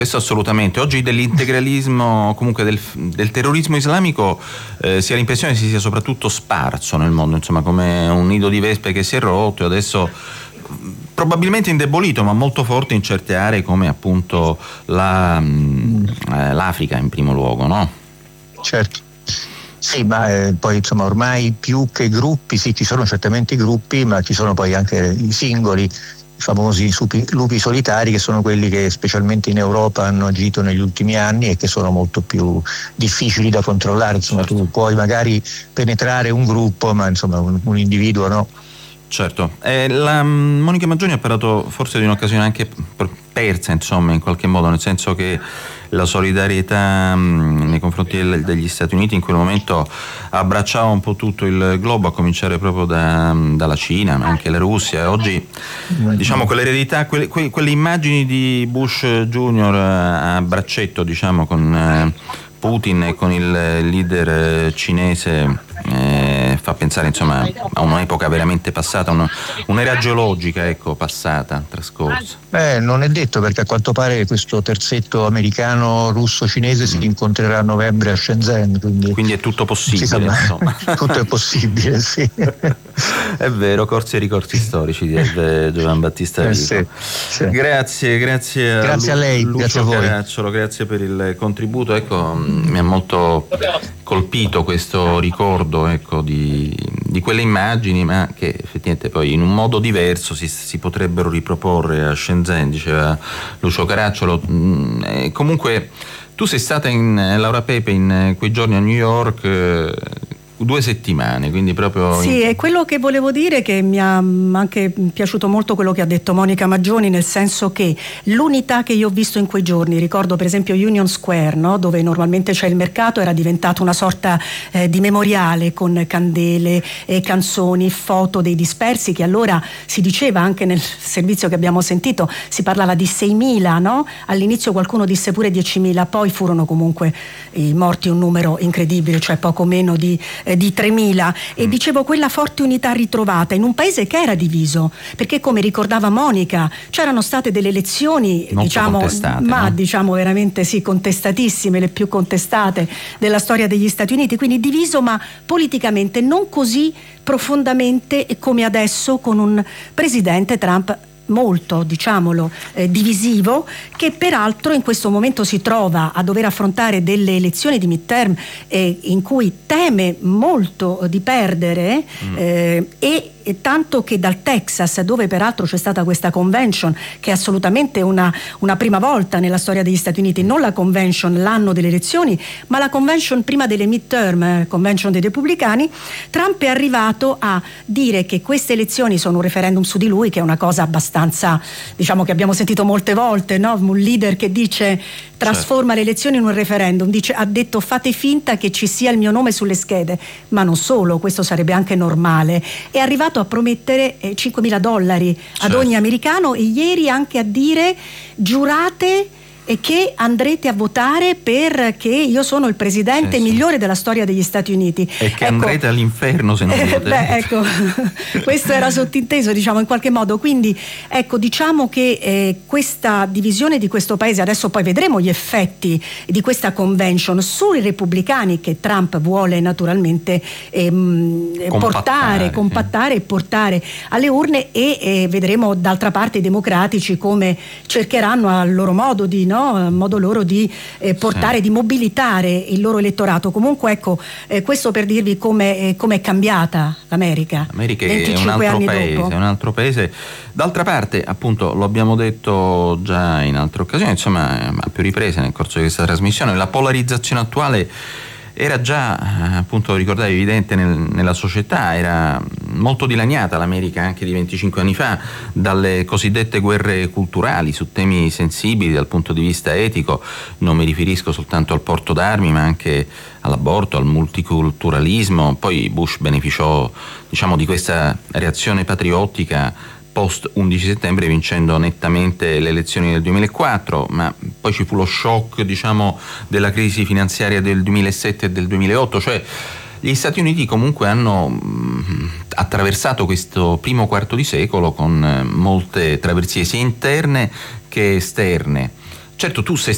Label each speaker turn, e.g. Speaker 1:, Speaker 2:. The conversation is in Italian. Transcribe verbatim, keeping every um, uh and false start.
Speaker 1: Questo assolutamente. Oggi dell'integralismo, comunque del, del terrorismo islamico, eh, si ha l'impressione che si sia soprattutto sparso nel mondo, insomma, come un nido di vespe che si è rotto e adesso probabilmente indebolito, ma molto forte in certe aree come appunto la, eh, l'Africa in primo luogo, no?
Speaker 2: Certo. Sì, ma eh, poi insomma ormai più che gruppi, sì, ci sono certamente i gruppi, ma ci sono poi anche i singoli, i famosi supi, lupi solitari, che sono quelli che specialmente in Europa hanno agito negli ultimi anni e che sono molto più difficili da controllare. Insomma, certo. Tu puoi magari penetrare un gruppo, ma insomma un, un individuo no.
Speaker 1: Certo, eh, la Monica Maggioni ha parlato forse di un'occasione anche persa, insomma, in qualche modo, nel senso che la solidarietà mh, nei confronti del, degli Stati Uniti in quel momento abbracciava un po' tutto il globo, a cominciare proprio da, dalla Cina, ma anche la Russia. Oggi, diciamo, quell'eredità, quelle, que, quelle immagini di Bush Junior a braccetto, diciamo, con eh, Putin e con il leader cinese, Eh, fa pensare, insomma, a un'epoca veramente passata, una, un'era geologica, ecco, passata, trascorsa.
Speaker 2: Eh, non è detto, perché a quanto pare questo terzetto americano-russo-cinese mm. si incontrerà a novembre a Shenzhen, quindi,
Speaker 1: quindi è tutto possibile, insomma.
Speaker 2: Tutto è possibile, sì.
Speaker 1: È vero, corsi e ricorsi storici, direbbe Giovan Battista Vico. Eh, sì, sì. Grazie, grazie a,
Speaker 2: grazie a lei,
Speaker 1: Lucio
Speaker 2: grazie a voi.
Speaker 1: Caracciolo, grazie per il contributo. Ecco, mi ha molto colpito questo ricordo, ecco, di, di quelle immagini, ma che effettivamente poi in un modo diverso si, si potrebbero riproporre a Shenzhen, diceva Lucio Caracciolo. E comunque tu sei stata in Laura Pepe in quei giorni a New York, eh, due settimane, quindi proprio...
Speaker 3: Sì, è quello che volevo dire, che mi ha anche piaciuto molto quello che ha detto Monica Maggioni, nel senso che l'unità che io ho visto in quei giorni, ricordo per esempio Union Square, no? Dove normalmente c'è il mercato, era diventato una sorta eh, di memoriale con candele, eh, canzoni, foto dei dispersi, che allora si diceva anche nel servizio che abbiamo sentito, si parlava di seimila, no? All'inizio qualcuno disse pure diecimila, poi furono comunque i morti un numero incredibile, cioè poco meno di eh, di tremila, e dicevo, quella forte unità ritrovata in un paese che era diviso, perché come ricordava Monica c'erano state delle elezioni molto diciamo ma no? diciamo veramente sì, contestatissime, le più contestate della storia degli Stati Uniti, quindi diviso ma politicamente non così profondamente come adesso, con un presidente Trump molto, diciamolo, eh, divisivo, che peraltro in questo momento si trova a dover affrontare delle elezioni di midterm eh, in cui teme molto di perdere mm. eh, e E tanto che dal Texas, dove peraltro c'è stata questa convention, che è assolutamente una, una prima volta nella storia degli Stati Uniti, non la convention l'anno delle elezioni, ma la convention prima delle midterm, eh, convention dei repubblicani, Trump è arrivato a dire che queste elezioni sono un referendum su di lui, che è una cosa abbastanza, diciamo, che abbiamo sentito molte volte, no? Un leader che dice trasforma certo. le elezioni in un referendum, dice, ha detto fate finta che ci sia il mio nome sulle schede, ma non solo, questo sarebbe anche normale. È arrivato a promettere eh, cinquemila dollari certo. ad ogni americano, e ieri anche a dire giurate e che andrete a votare perché io sono il presidente sì, migliore sì. della storia degli Stati Uniti.
Speaker 1: E che ecco, andrete all'inferno se non eh, votate.
Speaker 3: Beh, ecco, questo era sottinteso, diciamo, in qualche modo. Quindi, ecco, diciamo che eh, questa divisione di questo paese, adesso poi vedremo gli effetti di questa convention sui repubblicani, che Trump vuole naturalmente ehm, portare, compattare sì. e portare alle urne, e eh, vedremo d'altra parte i democratici come cercheranno a loro modo di no, a modo loro di eh, portare, sì. di mobilitare il loro elettorato. Comunque ecco, eh, questo per dirvi come eh, è cambiata l'America.
Speaker 1: L'America è un altro paese, dopo. è un altro paese. D'altra parte, appunto, lo abbiamo detto già in altre occasioni, insomma, a più riprese nel corso di questa trasmissione, la polarizzazione attuale era già, appunto, ricordavi, evidente nel, nella società, era molto dilaniata l'America anche di venticinque anni fa dalle cosiddette guerre culturali su temi sensibili dal punto di vista etico. Non mi riferisco soltanto al porto d'armi, ma anche all'aborto, al multiculturalismo. Poi Bush beneficiò, diciamo, di questa reazione patriottica post undici settembre, vincendo nettamente le elezioni del duemilaquattro, ma poi ci fu lo shock, diciamo, della crisi finanziaria del duemilasette e del duemilaotto, cioè gli Stati Uniti comunque hanno mh, attraversato questo primo quarto di secolo con eh, molte traversie sia interne che esterne. Certo, tu sei